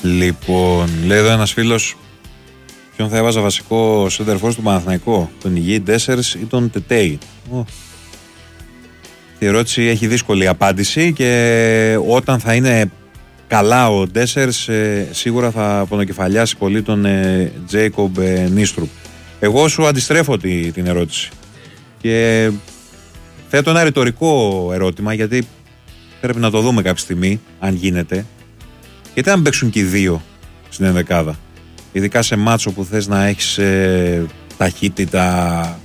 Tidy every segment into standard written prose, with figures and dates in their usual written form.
Λοιπόν, λέει εδώ ένας φίλος, ποιον θα έβαζα βασικό σέντερφορ του Παναθηναϊκού, τον Ιγή Ντέσσερς ή τον Τετέι. Η ερώτηση έχει δύσκολη απάντηση και όταν θα είναι καλά ο Ντέσσερς σίγουρα θα πονοκεφαλιάσει πολύ τον Τζέικομπ Νίστρουπ. Εγώ σου αντιστρέφω την ερώτηση και θέτω ένα ρητορικό ερώτημα, γιατί πρέπει να το δούμε κάποια στιγμή αν γίνεται. Γιατί αν παίξουν και οι δύο στην ενδεκάδα, ειδικά σε μάτσο που θες να έχεις ταχύτητα,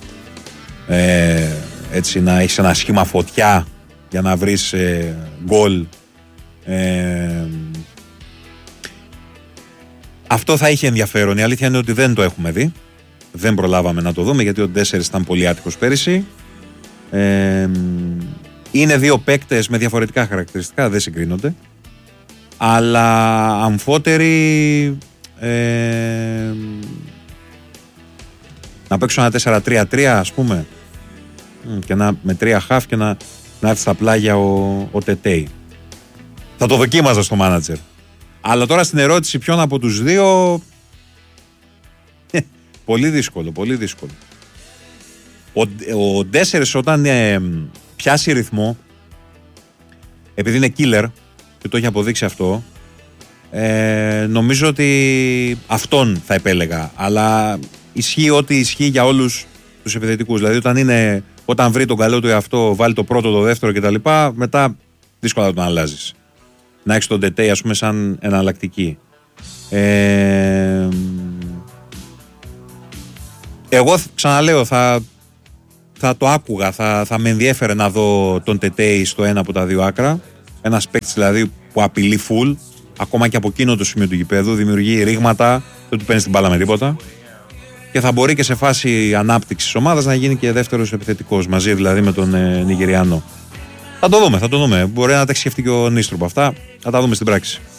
έτσι να έχεις ένα σχήμα φωτιά για να βρεις γκολ, αυτό θα είχε ενδιαφέρον. Η αλήθεια είναι ότι δεν το έχουμε δει, δεν προλάβαμε να το δούμε, γιατί ο Ντέσσερς ήταν πολύ άτυχος πέρυσι. Είναι δύο παίκτες με διαφορετικά χαρακτηριστικά, δεν συγκρίνονται, αλλά αμφότεροι να παίξουν ένα 4-3-3 ας πούμε, και με 3 χαφ και να έρθει στα πλάγια ο Τετέι. Θα το δοκίμαζα στο μάνατζερ. Αλλά τώρα στην ερώτηση ποιον από τους δύο, πολύ δύσκολο, πολύ δύσκολο. Ο Ντέσσερς όταν πιάσει ρυθμό, επειδή είναι killer και το έχει αποδείξει αυτό, νομίζω ότι αυτόν θα επέλεγα. Αλλά ισχύει ό,τι ισχύει για όλους τους επιθετικούς. Δηλαδή όταν βρει τον καλό του εαυτό, βάλει το πρώτο, το δεύτερο κτλ., μετά δύσκολα θα τον αλλάζεις. Να έχεις τον Τετέι ας πούμε σαν εναλλακτική. Εγώ ξαναλέω, θα το άκουγα, θα με ενδιέφερε να δω τον Τετέι στο ένα από τα δύο άκρα. Ένας παίκτης δηλαδή που απειλεί full, ακόμα και από εκείνο το σημείο του γηπέδου, δημιουργεί ρήγματα, δεν του παίρνει την μπάλα με τίποτα. Και θα μπορεί και σε φάση ανάπτυξης ομάδας να γίνει και δεύτερος επιθετικός, μαζί δηλαδή με τον Νιγηριανό. Θα το δούμε. Μπορεί να τα έχει σκεφτεί και ο Νίστρουπ αυτά. Θα τα δούμε στην πράξη.